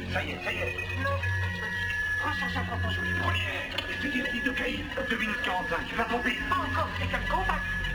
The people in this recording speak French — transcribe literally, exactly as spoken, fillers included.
Ça y est, ça y est. trois cent cinquante en joli. Première, c'était la ligne de Caïn. deux minutes quarante-cinq, tu vas tomber. Encore quelqu'un de compact.